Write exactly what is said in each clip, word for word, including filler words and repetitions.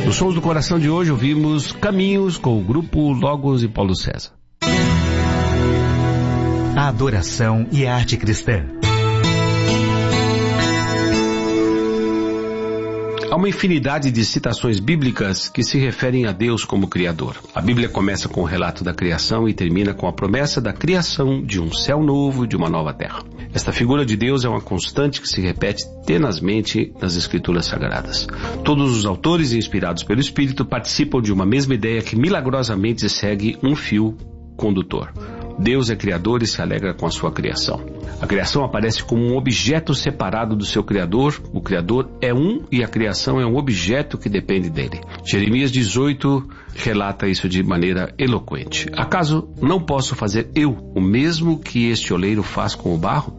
Nos Sons do Coração de hoje ouvimos Caminhos com o grupo Logos e Paulo César. A adoração e a arte cristã. Há uma infinidade de citações bíblicas que se referem a Deus como Criador. A Bíblia começa com o relato da criação e termina com a promessa da criação de um céu novo e de uma nova terra. Esta figura de Deus é uma constante que se repete tenazmente nas Escrituras Sagradas. Todos os autores inspirados pelo Espírito participam de uma mesma ideia que milagrosamente segue um fio condutor. Deus é criador e se alegra com a sua criação. A criação aparece como um objeto separado do seu Criador. O Criador é um e a criação é um objeto que depende dele. Jeremias dezoito relata isso de maneira eloquente. Acaso não posso fazer eu o mesmo que este oleiro faz com o barro?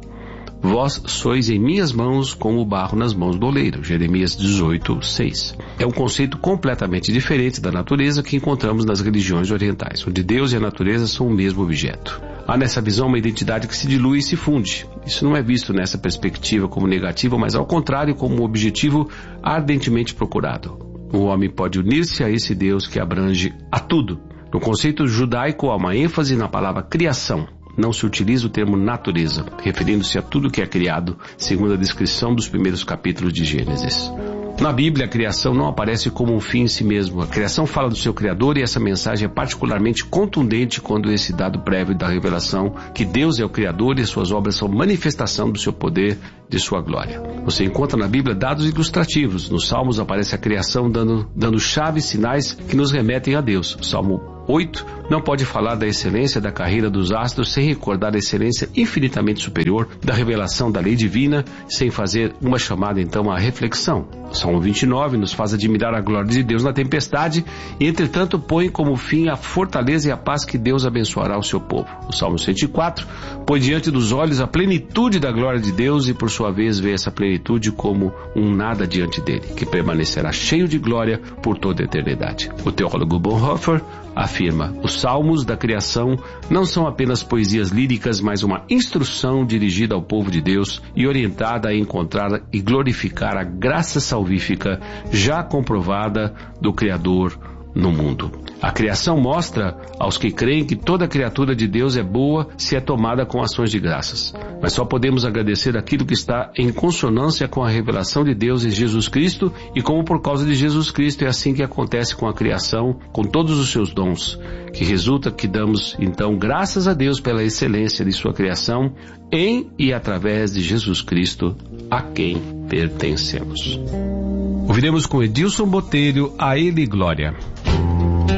Vós sois em minhas mãos como o barro nas mãos do oleiro. Jeremias dezoito, seis. É um conceito completamente diferente da natureza que encontramos nas religiões orientais, onde Deus e a natureza são o mesmo objeto. Há nessa visão uma identidade que se dilui e se funde. Isso não é visto nessa perspectiva como negativa, mas ao contrário como um objetivo ardentemente procurado. O homem pode unir-se a esse Deus que abrange a tudo. No conceito judaico há uma ênfase na palavra criação. Não se utiliza o termo natureza, referindo-se a tudo que é criado, segundo a descrição dos primeiros capítulos de Gênesis. Na Bíblia, a criação não aparece como um fim em si mesmo. A criação fala do seu Criador e essa mensagem é particularmente contundente quando esse dado prévio da revelação que Deus é o Criador e suas obras são manifestação do seu poder, de sua glória. Você encontra na Bíblia dados ilustrativos. Nos Salmos aparece a criação dando, dando chaves, sinais que nos remetem a Deus. O Salmo oito não pode falar da excelência da carreira dos astros sem recordar a excelência infinitamente superior da revelação da lei divina, sem fazer uma chamada então à reflexão. O Salmo vinte e nove nos faz admirar a glória de Deus na tempestade e entretanto põe como fim a fortaleza e a paz que Deus abençoará o seu povo. O Salmo cento e quatro põe diante dos olhos a plenitude da glória de Deus e por sua vez vê essa plenitude como um nada diante dele, que permanecerá cheio de glória por toda a eternidade. O teólogo Bonhoeffer afirma: os salmos da criação não são apenas poesias líricas, mas uma instrução dirigida ao povo de Deus e orientada a encontrar e glorificar a graça salvífica já comprovada do Criador no mundo. A criação mostra aos que creem que toda criatura de Deus é boa se é tomada com ações de graças. Mas só podemos agradecer aquilo que está em consonância com a revelação de Deus em Jesus Cristo e como por causa de Jesus Cristo é assim que acontece com a criação, com todos os seus dons, que resulta que damos então graças a Deus pela excelência de sua criação em e através de Jesus Cristo, a quem pertencemos. Ouviremos com Edilson Botelho, A Ele Glória.